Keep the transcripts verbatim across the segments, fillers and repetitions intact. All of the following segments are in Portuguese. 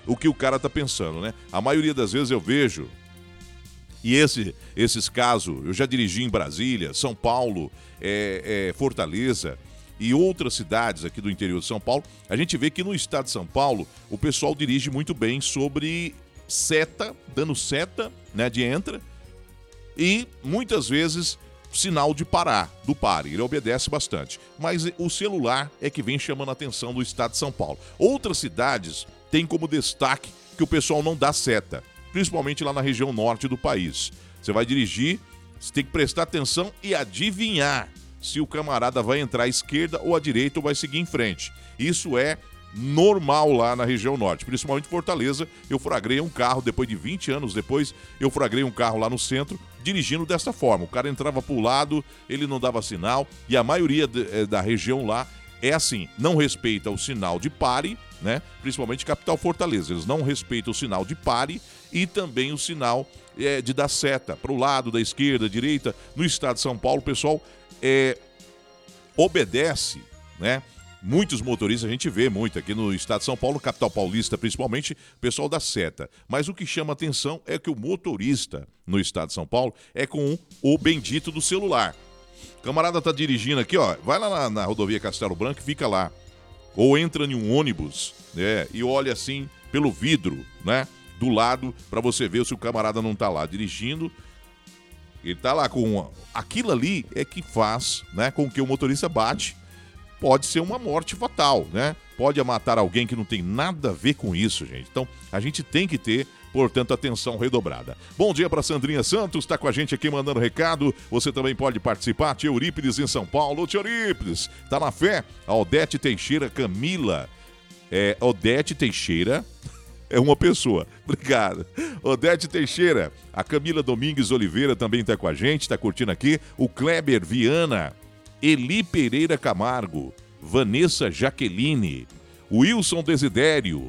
o que o cara tá pensando, né? A maioria das vezes eu vejo, e esse, esses casos, eu já dirigi em Brasília, São Paulo, é, é, Fortaleza e outras cidades aqui do interior de São Paulo, a gente vê que no estado de São Paulo o pessoal dirige muito bem sobre seta, dando seta, né, de entra, e muitas vezes sinal de parar, do pare, ele obedece bastante. Mas o celular é que vem chamando a atenção do estado de São Paulo. Outras cidades têm como destaque que o pessoal não dá seta, principalmente lá na região norte do país. Você vai dirigir, você tem que prestar atenção e adivinhar se o camarada vai entrar à esquerda ou à direita ou vai seguir em frente. Isso é normal lá na região norte, principalmente Fortaleza. Eu fragrei um carro, depois de vinte anos depois, eu fragrei um carro lá no centro, dirigindo dessa forma. O cara entrava pro lado, ele não dava sinal, e a maioria de, da região lá é assim, não respeita o sinal de pare, né? Principalmente capital Fortaleza, eles não respeitam o sinal de pare e também o sinal é, de dar seta pro lado, da esquerda, direita. No estado de São Paulo, o pessoal é, obedece, né? Muitos motoristas, a gente vê muito aqui no estado de São Paulo, capital paulista principalmente, o pessoal dá seta. Mas o que chama atenção é que o motorista no estado de São Paulo é com o bendito do celular. O camarada tá dirigindo aqui, ó, vai lá na, na rodovia Castelo Branco e fica lá. Ou entra em um ônibus, né, e olha assim pelo vidro, né, do lado, pra você ver se o camarada não tá lá dirigindo. Ele tá lá com... Aquilo ali é que faz, né, com que o motorista bate. Pode ser uma morte fatal, né? Pode matar alguém que não tem nada a ver com isso, gente. Então, a gente tem que ter, portanto, atenção redobrada. Bom dia para Sandrinha Santos, tá com a gente aqui mandando recado. Você também pode participar. Tia Eurípides em São Paulo. Tia Eurípides, tá na fé? A Odete Teixeira Camila. É, Odete Teixeira é uma pessoa. Obrigado. Odete Teixeira. A Camila Domingues Oliveira também tá com a gente, tá curtindo aqui. O Kleber Viana. Eli Pereira Camargo, Vanessa Jaqueline, Wilson Desidério,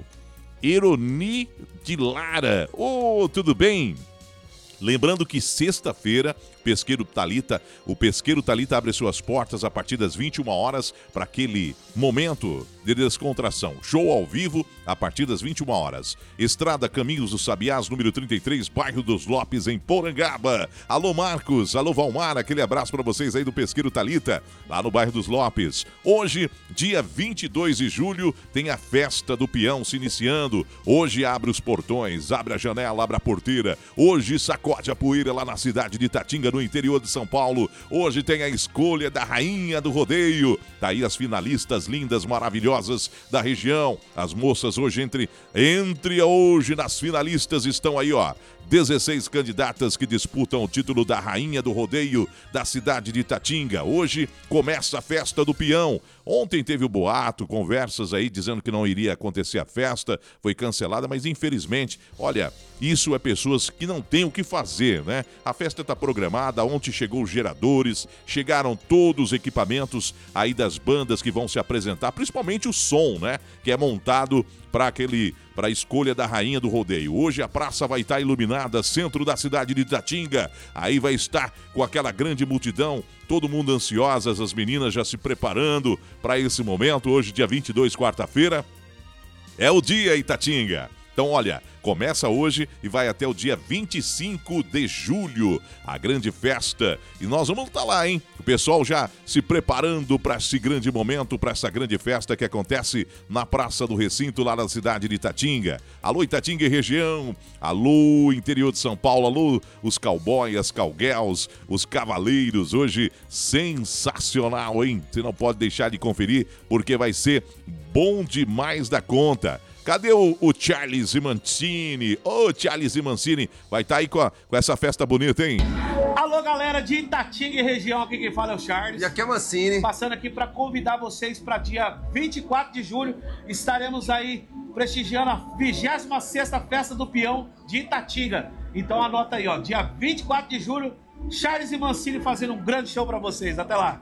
Eroni de Lara. Ô, oh, tudo bem? Lembrando que sexta-feira, Pesqueiro Talita, o Pesqueiro Talita abre suas portas a partir das vinte e uma horas para aquele momento de descontração. Show ao vivo a partir das vinte e uma horas. Estrada Caminhos dos Sabiás, número trinta e três, bairro dos Lopes, em Porangaba. Alô Marcos, alô Valmar, aquele abraço para vocês aí do Pesqueiro Talita, lá no bairro dos Lopes. Hoje, dia vinte e dois de julho, tem a festa do peão se iniciando. Hoje abre os portões, abre a janela, abre a porteira. Hoje sacode a poeira lá na cidade de Itatinga, no interior de São Paulo. Hoje tem a escolha da rainha do rodeio. Tá aí as finalistas lindas, maravilhosas da região. As moças hoje entre, entre hoje nas finalistas estão aí, ó. dezesseis candidatas que disputam o título da rainha do rodeio da cidade de Itatinga. Hoje começa a festa do peão. Ontem teve o boato, conversas aí dizendo que não iria acontecer a festa, foi cancelada, mas infelizmente, olha, isso é pessoas que não têm o que fazer, né? A festa está programada, ontem chegou os geradores, chegaram todos os equipamentos aí das bandas que vão se apresentar, principalmente o som, né? Que é montado para aquele, para a escolha da rainha do rodeio. Hoje a praça vai estar iluminada, centro da cidade de Itatinga. Aí vai estar com aquela grande multidão, todo mundo ansiosas, as meninas já se preparando para esse momento. Hoje, dia vinte e dois, quarta-feira, é o dia Itatinga. Então, olha, começa hoje e vai até o dia vinte e cinco de julho, a grande festa. E nós vamos estar lá, hein? O pessoal já se preparando para esse grande momento, para essa grande festa que acontece na Praça do Recinto, lá na cidade de Itatinga. Alô, Itatinga e região. Alô, interior de São Paulo. Alô, os cowboys, as cowgirls, os cavaleiros. Hoje, sensacional, hein? Você não pode deixar de conferir, porque vai ser bom demais da conta. Cadê o, o Charles Mancini? Ô, oh, Charles Mancini, vai estar tá aí com, a, com essa festa bonita, hein? Alô, galera de Itatinga e região, aqui quem fala é o Charles. E aqui é o Mancini. Passando aqui para convidar vocês para dia vinte e quatro de julho, estaremos aí prestigiando a vigésima sexta Festa do Peão de Itatinga. Então anota aí, ó, dia vinte e quatro de julho, Charles e Mancini fazendo um grande show para vocês. Até lá.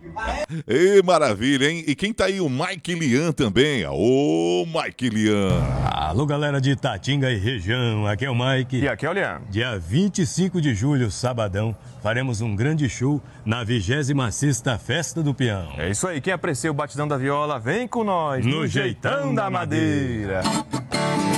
Ei, maravilha, hein? E quem tá aí? O Mike Lian também. Ô, Mike Lian. Alô, galera de Itatinga e região. Aqui é o Mike. E aqui é o Lian. Dia vinte e cinco de julho, sabadão, faremos um grande show na vigésima sexta Festa do Peão. É isso aí. Quem aprecia o batidão da viola, vem com nós. No, no Jeitão da Madeira.